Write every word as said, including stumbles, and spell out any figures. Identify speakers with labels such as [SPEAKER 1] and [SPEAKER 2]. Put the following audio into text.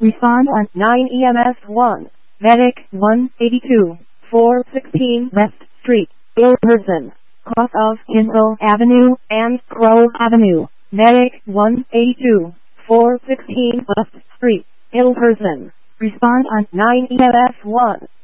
[SPEAKER 1] Respond on nine E M S one. Medic one eighty-two, four sixteen West Street, ill person, cross of Kinsel Avenue and Grove Avenue. Medic one eighty-two, four sixteen West Street, ill person. Respond on nine E M S one.